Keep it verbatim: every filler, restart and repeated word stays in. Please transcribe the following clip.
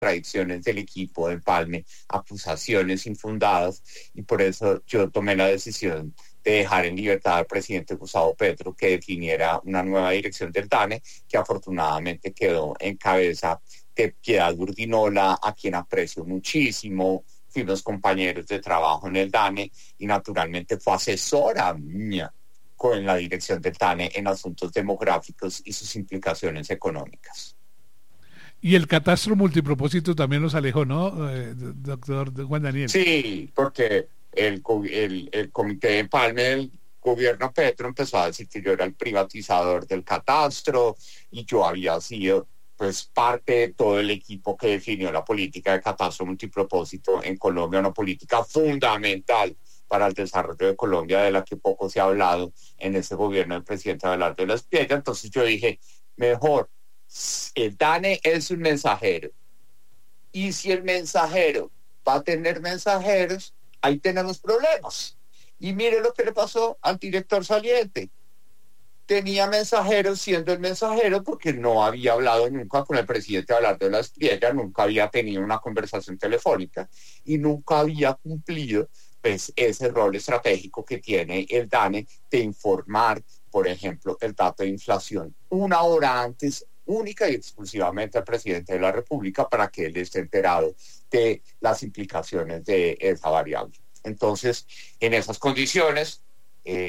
contradicciones del equipo de Empalme, acusaciones infundadas, y por eso yo tomé la decisión de dejar en libertad al presidente Gustavo Petro que definiera una nueva dirección del DANE, que afortunadamente quedó en cabeza de Piedad Urdinola, a quien aprecio muchísimo. Fuimos compañeros de trabajo en el DANE y naturalmente fue asesora mía con la dirección del DANE en asuntos demográficos y sus implicaciones económicas. Y el catastro multipropósito también los alejó, ¿no, eh, doctor Juan Daniel? Sí, porque el, el, el comité de Empalme del gobierno Petro empezó a decir que yo era el privatizador del catastro y yo había sido pues parte de todo el equipo que definió la política de catastro multipropósito en Colombia, una política fundamental para el desarrollo de Colombia, de la que poco se ha hablado en ese gobierno del presidente Abelardo de la Espriella. Entonces yo dije, mejor, el DANE es un mensajero, y si el mensajero va a tener mensajeros, ahí tenemos problemas. Y mire lo que le pasó al director saliente. Tenía mensajeros siendo el mensajero porque no había hablado nunca con el presidente Abelardo de la Espriella, nunca había tenido una conversación telefónica y nunca había cumplido pues ese rol estratégico que tiene el DANE de informar, por ejemplo, el dato de inflación una hora antes, única y exclusivamente al presidente de la República, para que él esté enterado de las implicaciones de esa variable. Entonces, en esas condiciones,